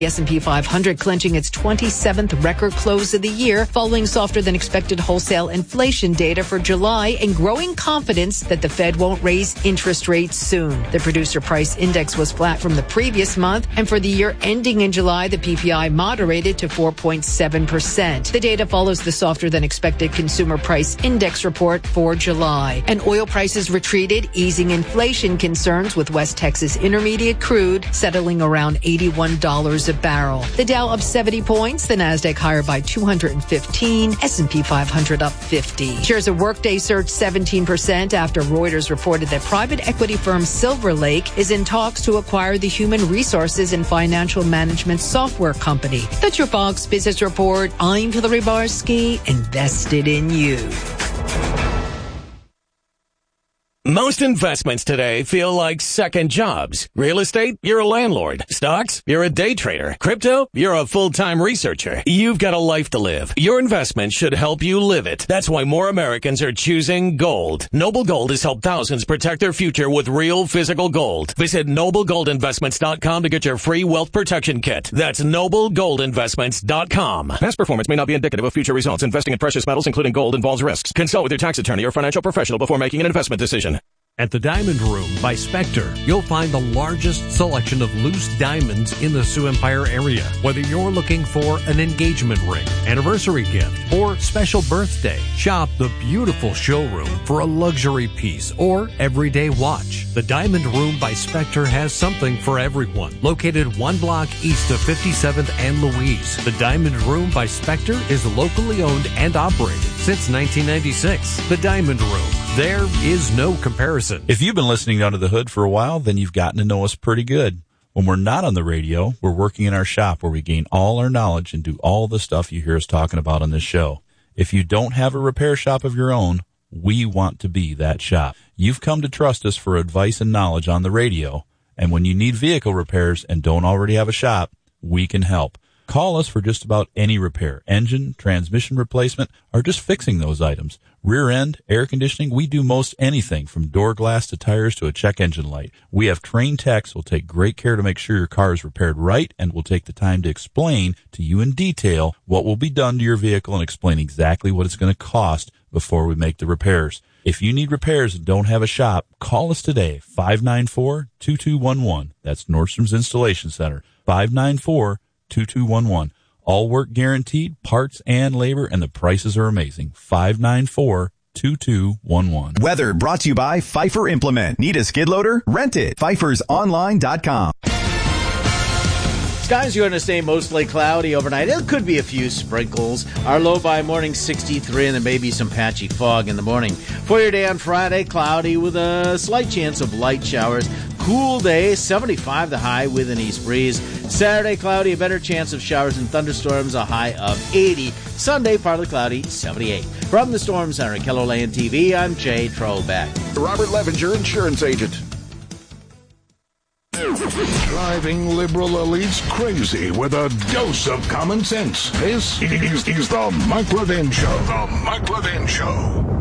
The S&P 500 clinching its 27th record close of the year, following softer than expected wholesale inflation data for July and growing confidence that the Fed won't raise interest rates soon. The producer price index was flat from the previous month, and for the year ending in July, the PPI moderated to 4.7%. The data follows the softer than expected consumer price index report for July. And oil prices retreated, easing inflation concerns with West Texas Intermediate crude settling around $81 a barrel. The Dow up 70 points, the Nasdaq higher by 215, S&P 500 up 50. Shares of Workday surged 17% after Reuters reported that private equity firm Silver Lake is in talks to acquire the human resources and financial management software company. That's your Fox Business Report. I'm Hillary Barsky, invested in you. Most investments today feel like second jobs. Real estate, you're a landlord. Stocks, you're a day trader. Crypto, you're a full-time researcher. You've got a life to live. Your investment should help you live it. That's why more Americans are choosing gold. Noble Gold has helped thousands protect their future with real physical gold. Visit NobleGoldInvestments.com to get your free wealth protection kit. That's NobleGoldInvestments.com. Past performance may not be indicative of future results. Investing in precious metals, including gold, involves risks. Consult with your tax attorney or financial professional before making an investment decision. At the Diamond Room by Spectre, you'll find the largest selection of loose diamonds in the Sioux Empire area. Whether you're looking for an engagement ring, anniversary gift, or special birthday, shop the beautiful showroom for a luxury piece or everyday watch. The Diamond Room by Spectre has something for everyone. Located 1 block east of 57th and Louise, the Diamond Room by Spectre is locally owned and operated since 1996. The Diamond Room. There is no comparison. If you've been listening to Under the Hood for a while, then you've gotten to know us pretty good. When we're not on the radio, we're working in our shop where we gain all our knowledge and do all the stuff you hear us talking about on this show. If you don't have a repair shop of your own, we want to be that shop. You've come to trust us for advice and knowledge on the radio, and when you need vehicle repairs and don't already have a shop, we can help. Call us for just about any repair, engine, transmission replacement, or just fixing those items. Rear end, air conditioning, we do most anything from door glass to tires to a check engine light. We have trained techs who will take great care to make sure your car is repaired right and will take the time to explain to you in detail what will be done to your vehicle and explain exactly what it's going to cost before we make the repairs. If you need repairs and don't have a shop, call us today, 594-2211. That's Nordstrom's Installation Center, 594-2211. All work guaranteed, parts and labor, and the prices are amazing. 594-2211. Weather brought to you by Pfeiffer Implement. Need a skid loader? Rent it. PfeiffersOnline.com. Skies are going to stay mostly cloudy overnight. It could be a few sprinkles. Our low by morning 63, and there may be some patchy fog in the morning. For your day on Friday, cloudy with a slight chance of light showers. Cool day, 75 the high with an east breeze. Saturday, cloudy, a better chance of showers and thunderstorms, a high of 80. Sunday, partly cloudy, 78. From the Storm Center at KELOLAND TV, I'm Jay Trobeck. Robert Levinger, insurance agent. Driving liberal elites crazy with a dose of common sense. This is the Mike Levin Show. The Mike Levin Show.